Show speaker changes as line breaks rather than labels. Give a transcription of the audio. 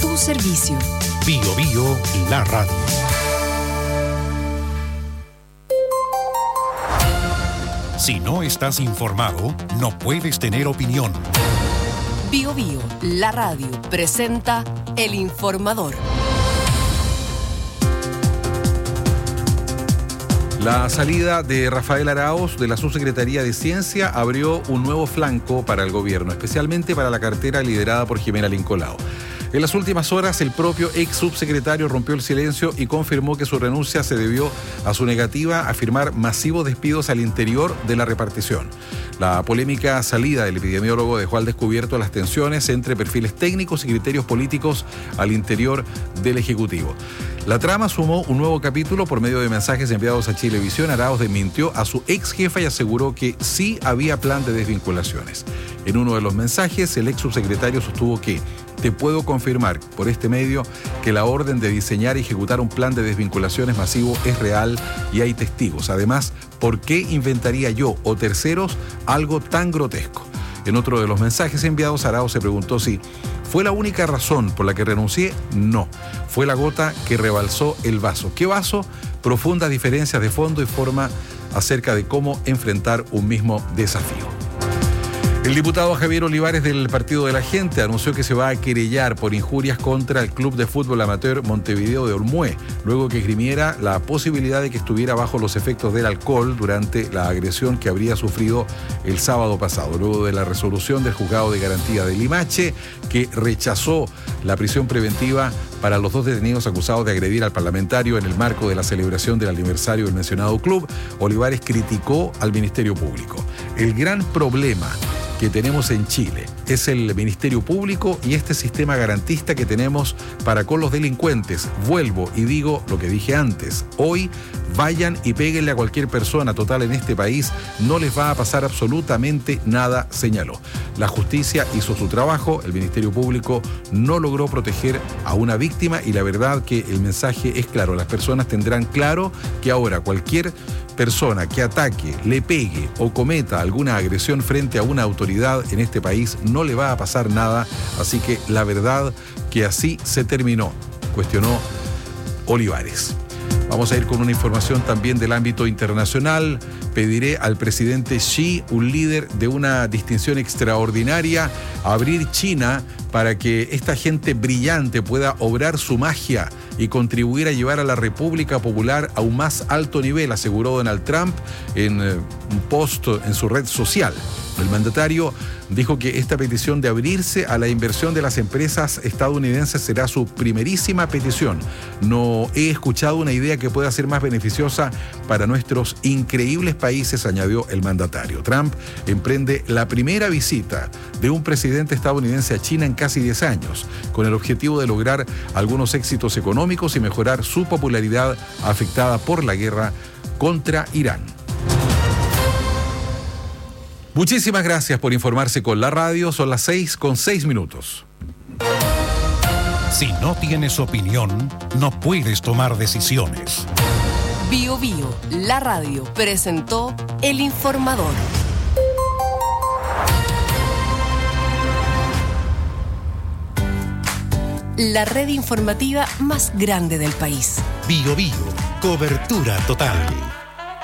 tu servicio.
Bio Bio, la radio. Si no estás informado, no puedes tener opinión.
Bio Bio, la radio, presenta El Informador.
La salida de Rafael Araoz de la Subsecretaría de Ciencia abrió un nuevo flanco para el gobierno, especialmente para la cartera liderada por Jimena Lincolao. En las últimas horas, el propio ex subsecretario rompió el silencio y confirmó que su renuncia se debió a su negativa a firmar masivos despidos al interior de la repartición. La polémica salida del epidemiólogo dejó al descubierto las tensiones entre perfiles técnicos y criterios políticos al interior del Ejecutivo. La trama sumó un nuevo capítulo por medio de mensajes enviados a Chilevisión. Araoz desmintió a su ex jefa y aseguró que sí había plan de desvinculaciones. En uno de los mensajes, el ex subsecretario sostuvo que te puedo confirmar por este medio que la orden de diseñar y ejecutar un plan de desvinculaciones masivo es real y hay testigos. Además, ¿por qué inventaría yo o terceros algo tan grotesco? En otro de los mensajes enviados, Araoz se preguntó si ¿fue la única razón por la que renuncié? No. Fue la gota que rebalsó el vaso. ¿Qué vaso? Profundas diferencias de fondo y forma acerca de cómo enfrentar un mismo desafío. El diputado Javier Olivares del Partido de la Gente anunció que se va a querellar por injurias contra el Club de Fútbol Amateur Montevideo de Olmué, luego que esgrimiera la posibilidad de que estuviera bajo los efectos del alcohol durante la agresión que habría sufrido el sábado pasado, luego de la resolución del Juzgado de Garantía de Limache, que rechazó la prisión preventiva para los dos detenidos acusados de agredir al parlamentario en el marco de la celebración del aniversario del mencionado club. Olivares criticó al Ministerio Público. El gran problema que tenemos en Chile es el Ministerio Público y este sistema garantista que tenemos para con los delincuentes. Vuelvo y digo lo que dije antes. Hoy vayan y péguenle a cualquier persona. Total, en este país no les va a pasar absolutamente nada, señaló. La justicia hizo su trabajo, el Ministerio Público no logró proteger a una víctima y la verdad que el mensaje es claro. Las personas tendrán claro que ahora cualquier persona que ataque, le pegue o cometa alguna agresión frente a una autoridad en este país no le va a pasar nada, así que la verdad que así se terminó, cuestionó Olivares. Vamos a ir con una información también del ámbito internacional. Pediré al presidente Xi, un líder de una distinción extraordinaria, abrir China para que esta gente brillante pueda obrar su magia y contribuir a llevar a la República Popular a un más alto nivel, aseguró Donald Trump en un post en su red social. El mandatario dijo que esta petición de abrirse a la inversión de las empresas estadounidenses será su primerísima petición. No he escuchado una idea que pueda ser más beneficiosa para nuestros increíbles países, añadió el mandatario. Trump emprende la primera visita de un presidente estadounidense a China en casi 10 años, con el objetivo de lograr algunos éxitos económicos y mejorar su popularidad afectada por la guerra contra Irán. Muchísimas gracias por informarse con la radio. Son las 6:06.
Si no tienes opinión, no puedes tomar decisiones.
Bio Bio, la radio, presentó El Informador. La red informativa más grande del país.
Bio Bio, cobertura total.